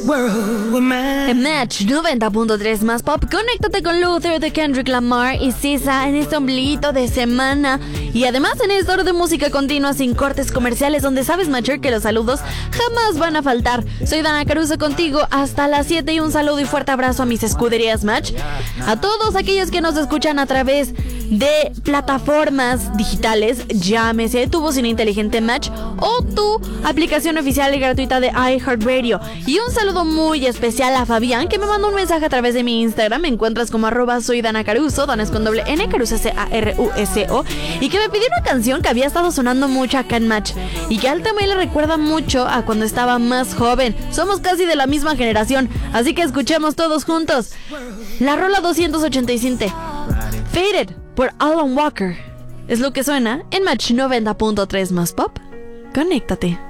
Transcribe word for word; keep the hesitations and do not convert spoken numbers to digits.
En Match noventa punto tres más pop, conéctate con Luther de Kendrick Lamar y S Z A en este ombliguito de semana. Y además en esta hora de música continua sin cortes comerciales, donde sabes, Matcher, que los saludos jamás van a faltar. Soy Dana Caruso contigo hasta las siete, y un saludo y fuerte abrazo a mis escuderías Match, a todos aquellos que nos escuchan a través de plataformas digitales, llámese tu bocina inteligente Match o tu aplicación oficial y gratuita de iHeartRadio. Y un saludo muy especial a Fabián, que me mandó un mensaje a través de mi Instagram. Me encuentras como arroba soy Dana Caruso, Dana es con doble N, Caruso C A R U S O, y que me pidió una canción que había estado sonando mucho acá en Match y que a él también le recuerda mucho a cuando estaba más joven. Somos casi de la misma generación, así que escuchemos todos juntos la rola doscientos ochenta y siete, Faded, por Alan Walker. Es lo que suena en Match noventa punto tres más pop. Conéctate.